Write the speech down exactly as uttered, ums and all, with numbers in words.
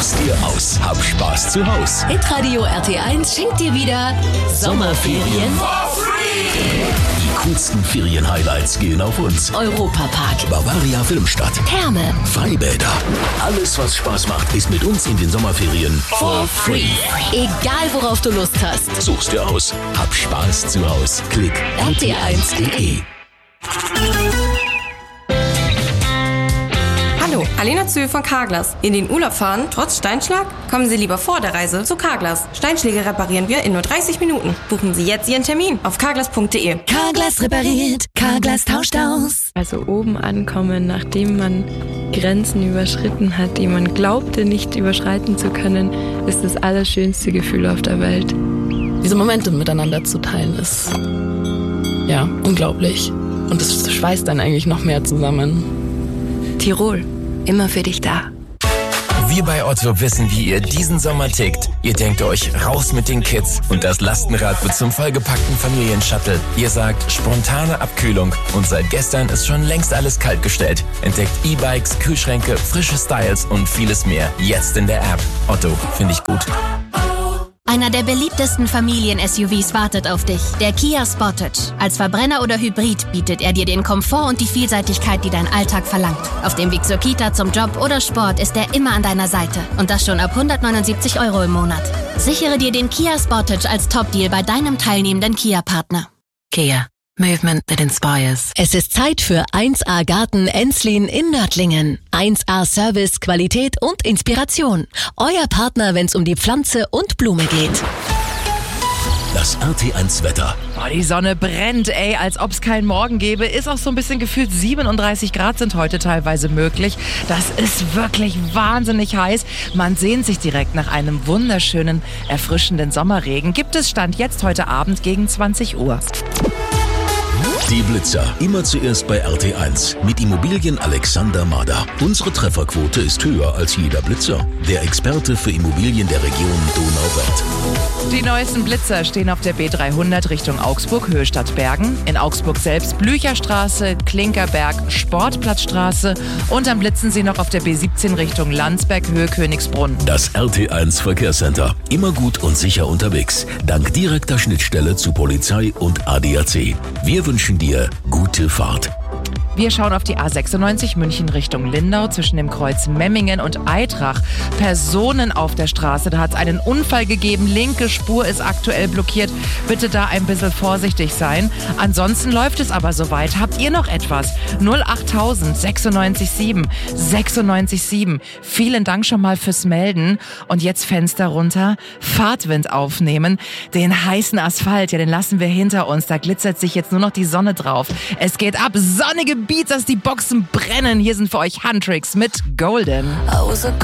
Such's dir aus. Hab Spaß zu Haus. Hitradio R T eins schenkt dir wieder Sommerferien for free. Die coolsten Ferien-Highlights gehen auf uns. Europapark, Bavaria Filmstadt, Therme, Freibäder. Alles, was Spaß macht, ist mit uns in den Sommerferien for free. Egal worauf du Lust hast. Such's dir aus. Hab Spaß zu Haus. Klick R T eins punkt de. Hallo, Alena Zöhl von Carglass. In den Urlaub fahren, trotz Steinschlag? Kommen Sie lieber vor der Reise zu Carglass. Steinschläge reparieren wir in nur dreißig Minuten. Buchen Sie jetzt Ihren Termin auf carglass punkt de. Carglass repariert, Carglass tauscht aus. Also oben ankommen, nachdem man Grenzen überschritten hat, die man glaubte nicht überschreiten zu können, ist das allerschönste Gefühl auf der Welt. Diese Momente miteinander zu teilen ist, ja, unglaublich. Und das schweißt dann eigentlich noch mehr zusammen. Tirol, immer für dich da. Wir bei Otto wissen, wie ihr diesen Sommer tickt. Ihr denkt euch, raus mit den Kids und das Lastenrad wird zum vollgepackten Familienshuttle. Ihr sagt, spontane Abkühlung und seit gestern ist schon längst alles kaltgestellt. Entdeckt E-Bikes, Kühlschränke, frische Styles und vieles mehr. Jetzt in der App. Otto, finde ich gut. Einer der beliebtesten Familien-S U Vs wartet auf dich, der Kia Sportage. Als Verbrenner oder Hybrid bietet er dir den Komfort und die Vielseitigkeit, die dein Alltag verlangt. Auf dem Weg zur Kita, zum Job oder Sport ist er immer an deiner Seite. Und das schon ab hundertneunundsiebzig Euro im Monat. Sichere dir den Kia Sportage als Top-Deal bei deinem teilnehmenden Kia-Partner. Kia. Movement that inspires. Es ist Zeit für eins A Garten Enslin in Nördlingen. eins A Service, Qualität und Inspiration. Euer Partner, wenn es um die Pflanze und Blume geht. Das R T eins Wetter. Oh, die Sonne brennt, ey, als ob es keinen Morgen gäbe. Ist auch so ein bisschen gefühlt, siebenunddreißig Grad sind heute teilweise möglich. Das ist wirklich wahnsinnig heiß. Man sehnt sich direkt nach einem wunderschönen, erfrischenden Sommerregen. Gibt es Stand jetzt heute Abend gegen zwanzig Uhr. Die Blitzer. Immer zuerst bei R T eins. Mit Immobilien Alexander Mader. Unsere Trefferquote ist höher als jeder Blitzer. Der Experte für Immobilien der Region Donauwörth. Die neuesten Blitzer stehen auf der B dreihundert Richtung Augsburg, Höhe Stadtbergen. In Augsburg selbst Blücherstraße, Klinkerberg, Sportplatzstraße. Und dann blitzen sie noch auf der B siebzehn Richtung Landsberg, Höhe Königsbrunn. Das R T eins Verkehrscenter. Immer gut und sicher unterwegs. Dank direkter Schnittstelle zu Polizei und A D A C. Wir wünschen dir gute Fahrt. Wir schauen auf die A sechsundneunzig München Richtung Lindau zwischen dem Kreuz Memmingen und Eitrach. Personen auf der Straße, da hat es einen Unfall gegeben. Linke Spur ist aktuell blockiert. Bitte da ein bisschen vorsichtig sein. Ansonsten läuft es aber soweit. Habt ihr noch etwas? null achttausend sechsundneunzig sieben sechsundneunzig sieben. Vielen Dank schon mal fürs Melden. Und jetzt Fenster runter, Fahrtwind aufnehmen. Den heißen Asphalt, ja, den lassen wir hinter uns. Da glitzert sich jetzt nur noch die Sonne drauf. Es geht ab, sonnige Beats, dass die Boxen brennen. Hier sind für euch Huntrix mit Golden.